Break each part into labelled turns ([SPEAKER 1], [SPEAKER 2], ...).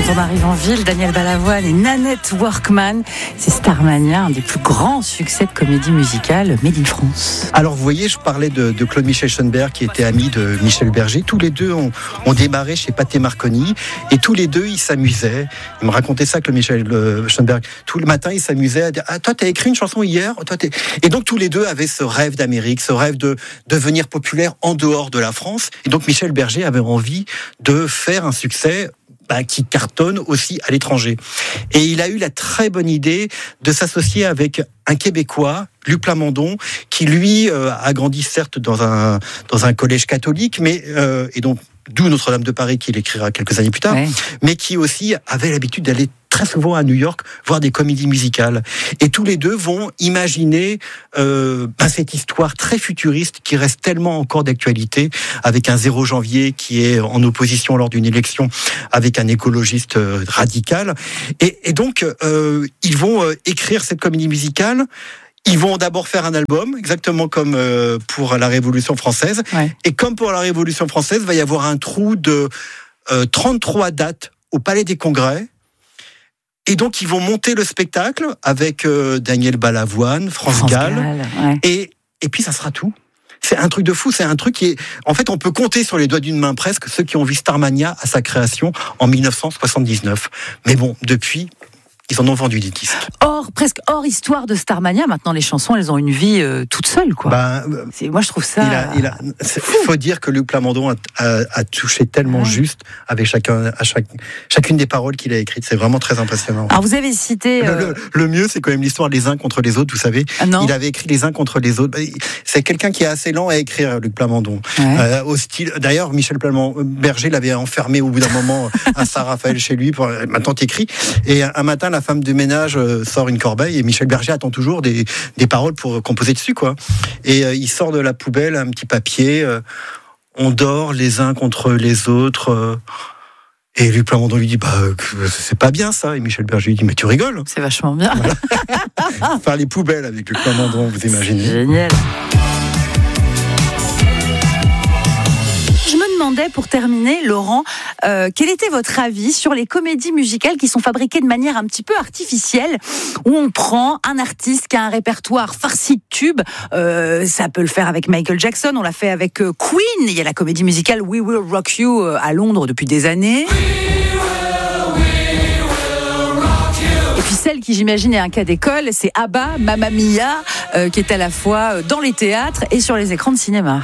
[SPEAKER 1] on arrive en ville, Daniel Balavoine et Nanette Workman. C'est Starmania, un des plus grands succès de comédie musicale made in France.
[SPEAKER 2] Alors vous voyez, je parlais de Claude Michel Schoenberg qui était ami de Michel Berger. Tous les deux ont démarré chez Pathé Marconi et tous les deux ils s'amusaient. Il me racontait ça, Claude Michel Schoenberg. Tout le matin ils s'amusaient à dire « Ah, toi t'as écrit une chanson hier ?» Et donc tous les deux avaient ce rêve d'Amérique, ce rêve de devenir populaire en dehors de la France. Et donc Michel Berger avait envie de faire un succès qui cartonne aussi à l'étranger. Et il a eu la très bonne idée de s'associer avec un Québécois, Luc Plamondon, qui lui a grandi certes dans un collège catholique, mais et donc d'où Notre-Dame de Paris qu'il écrira quelques années plus tard, ouais. Mais qui aussi avait l'habitude d'aller très souvent à New York voir des comédies musicales. Et tous les deux vont imaginer cette histoire très futuriste qui reste tellement encore d'actualité, avec un 0 janvier qui est en opposition lors d'une élection avec un écologiste radical. Et donc, ils vont écrire cette comédie musicale. Ils vont d'abord faire un album, exactement comme pour la Révolution française. Ouais. Et comme pour la Révolution française, il va y avoir un trou de 33 dates au Palais des Congrès. Et donc, ils vont monter le spectacle avec Daniel Balavoine, France Gall. Ouais. Et puis, ça sera tout. C'est un truc de fou. C'est un truc qui est... En fait, on peut compter sur les doigts d'une main presque ceux qui ont vu Starmania à sa création en 1979. Mais bon, depuis... Ils en ont vendu des disques.
[SPEAKER 1] Presque hors histoire de Starmania, maintenant les chansons, elles ont une vie toute seule, quoi. Moi, je trouve ça...
[SPEAKER 2] Il faut dire que Luc Plamondon a touché tellement juste avec chacune des paroles qu'il a écrites. C'est vraiment très impressionnant.
[SPEAKER 1] Alors, vous avez cité...
[SPEAKER 2] Le mieux, c'est quand même l'histoire des uns contre les autres, vous savez. Il avait écrit les uns contre les autres. C'est quelqu'un qui est assez lent à écrire, Luc Plamondon. Ouais. Au style... D'ailleurs, Michel Berger l'avait enfermé au bout d'un moment à Saint-Raphaël chez lui. Maintenant, t'écris. Et un matin, la femme du ménage sort une corbeille et Michel Berger attend toujours des paroles pour composer dessus, quoi. Et il sort de la poubelle un petit papier. On dort les uns contre les autres. Et Luc Plamondon lui dit c'est pas bien ça. Et Michel Berger lui dit mais tu rigoles.
[SPEAKER 1] C'est vachement bien.
[SPEAKER 2] Voilà. Faire les poubelles avec Luc Plamondon, vous imaginez.
[SPEAKER 1] C'est génial. Pour terminer, Laurent, quel était votre avis sur les comédies musicales qui sont fabriquées de manière un petit peu artificielle, où on prend un artiste qui a un répertoire farci de tubes, ça peut le faire avec Michael Jackson, on l'a fait avec Queen, il y a la comédie musicale We Will Rock You à Londres depuis des années. Et puis celle qui, j'imagine, est un cas d'école, c'est ABBA, Mamma Mia, qui est à la fois dans les théâtres et sur les écrans de cinéma.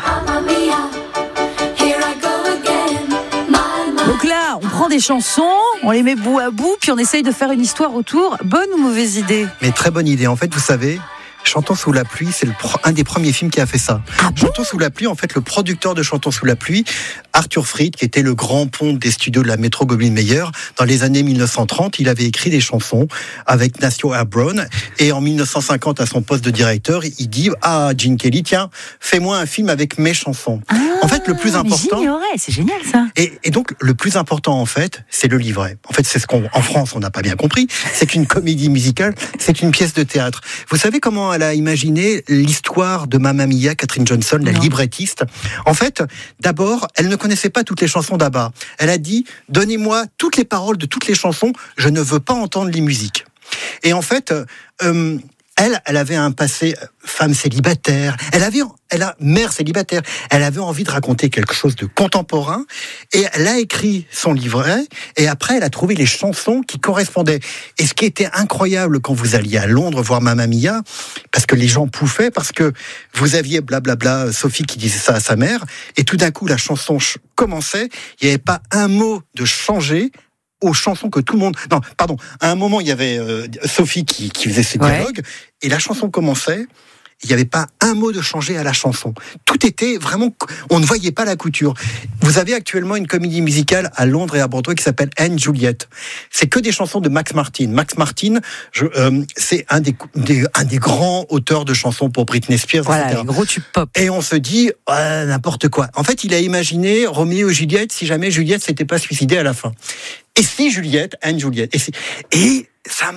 [SPEAKER 1] Donc là, on prend des chansons, on les met bout à bout, puis on essaye de faire une histoire autour. Bonne ou mauvaise idée ?
[SPEAKER 2] Mais très bonne idée. En fait, vous savez, Chantons sous la pluie, c'est un des premiers films qui a fait ça. Chantons sous la pluie, en fait, le producteur de Chantons sous la pluie, Arthur Freed, qui était le grand ponte des studios de la Metro-Goldwyn-Mayer, dans les années 1930, il avait écrit des chansons avec Nacio Brown. Et en 1950, à son poste de directeur, il dit à Gene Kelly, tiens, fais-moi un film avec mes chansons. En fait, le plus important...
[SPEAKER 1] J'ignorais, c'est génial ça.
[SPEAKER 2] Et donc, le plus important, en fait, c'est le livret. En fait, c'est ce qu'en France, on n'a pas bien compris. C'est qu'une comédie musicale, c'est une pièce de théâtre. Vous savez comment elle a imaginé l'histoire de Mamma Mia, Catherine Johnson, la librettiste? En fait, d'abord, elle ne connaissait pas toutes les chansons d'ABBA. Elle a dit, donnez-moi toutes les paroles de toutes les chansons, je ne veux pas entendre les musiques. Et en fait, elle avait un passé femme célibataire, mère célibataire, elle avait envie de raconter quelque chose de contemporain, et elle a écrit son livret, et après elle a trouvé les chansons qui correspondaient. Et ce qui était incroyable quand vous alliez à Londres voir Mamma Mia, parce que les gens pouffaient, parce que vous aviez blablabla Sophie qui disait ça à sa mère, et tout d'un coup la chanson commençait, il n'y avait pas un mot de changé aux chansons que tout le monde... Non, pardon. À un moment, il y avait Sophie qui faisait ses dialogues, et la chanson commençait, il n'y avait pas un mot de changé à la chanson. Tout était vraiment... On ne voyait pas la couture. Vous avez actuellement une comédie musicale à Londres et à Broadway qui s'appelle Anne Juliet. C'est que des chansons de Max Martin. Max Martin, c'est un des grands auteurs de chansons pour Britney Spears,
[SPEAKER 1] voilà,
[SPEAKER 2] etc.
[SPEAKER 1] Les gros tubes pop.
[SPEAKER 2] Et on se dit, n'importe quoi. En fait, il a imaginé Roméo et Juliette si jamais Juliette s'était pas suicidée à la fin. Et si Juliette, Anne Juliette. Et ça marche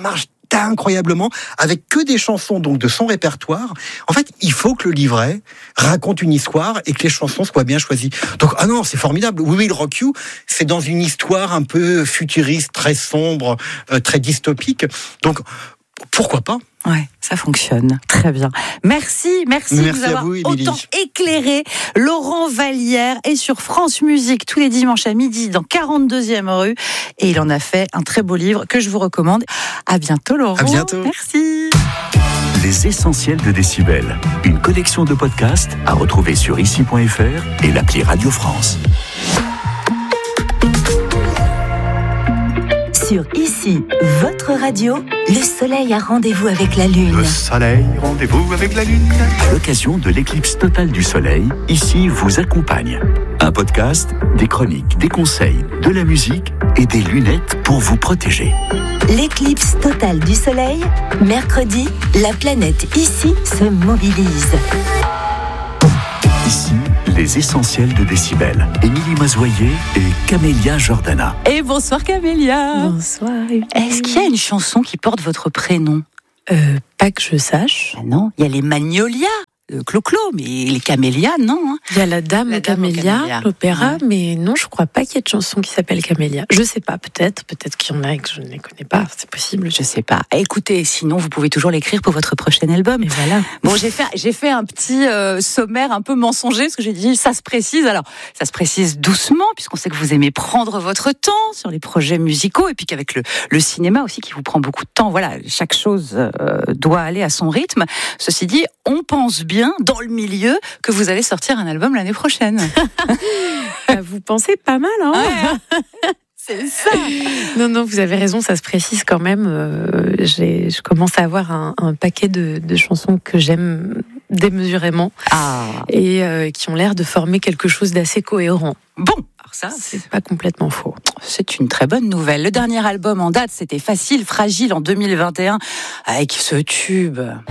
[SPEAKER 2] incroyablement, avec que des chansons donc de son répertoire. En fait, il faut que le livret raconte une histoire et que les chansons soient bien choisies. Donc, ah non, c'est formidable. We Will Rock You, c'est dans une histoire un peu futuriste, très sombre, très dystopique. Donc, pourquoi pas ?
[SPEAKER 1] Ouais, ça fonctionne. Très bien. Merci de vous avoir autant éclairé. Laurent Vallière est sur France Musique tous les dimanches à midi dans 42e rue. Et il en a fait un très beau livre que je vous recommande. À bientôt, Laurent.
[SPEAKER 2] À bientôt.
[SPEAKER 1] Merci.
[SPEAKER 3] Les essentiels de Décibel. Une collection de podcasts à retrouver sur ici.fr et l'appli Radio France.
[SPEAKER 4] Sur Ici, votre radio, le soleil a rendez-vous avec la lune.
[SPEAKER 3] Le soleil, rendez-vous avec la lune. À l'occasion de l'éclipse totale du soleil, Ici vous accompagne. Un podcast, des chroniques, des conseils, de la musique et des lunettes pour vous protéger.
[SPEAKER 4] L'éclipse totale du soleil, mercredi, la planète Ici se mobilise.
[SPEAKER 3] Ici, les essentiels de Décibel. Émilie Mazoyer et Camélia Jordana.
[SPEAKER 1] Et bonsoir Camélia.
[SPEAKER 5] Bonsoir.
[SPEAKER 1] Est-ce qu'il y a une chanson qui porte votre prénom ?
[SPEAKER 5] Pas que je sache.
[SPEAKER 1] Ah non, il y a les Magnolias, Clo-Clo, mais les Camélias, non. Hein.
[SPEAKER 5] Il y a la Dame Camélia, l'opéra, ouais. Mais non, je crois pas qu'il y ait de chanson qui s'appelle Camélia. Je sais pas, peut-être qu'il y en a et que je ne les connais pas, c'est possible.
[SPEAKER 1] Je sais pas. Écoutez, sinon vous pouvez toujours l'écrire pour votre prochain album.
[SPEAKER 5] Et voilà.
[SPEAKER 1] Bon, j'ai fait un petit sommaire un peu mensonger, parce que j'ai dit ça se précise. Alors, ça se précise doucement, puisqu'on sait que vous aimez prendre votre temps sur les projets musicaux, et puis qu'avec le cinéma aussi qui vous prend beaucoup de temps. Voilà, chaque chose doit aller à son rythme. Ceci dit, on pense bien dans le milieu que vous allez sortir un album l'année prochaine.
[SPEAKER 5] Vous pensez pas mal, hein?
[SPEAKER 1] Ouais. C'est ça.
[SPEAKER 5] Non, vous avez raison, ça se précise quand même. Je commence à avoir un paquet de chansons que j'aime démesurément et qui ont l'air de former quelque chose d'assez cohérent.
[SPEAKER 1] Bon, alors ça,
[SPEAKER 5] c'est pas complètement faux.
[SPEAKER 1] C'est une très bonne nouvelle. Le dernier album en date, c'était Facile, Fragile en 2021, avec ce tube.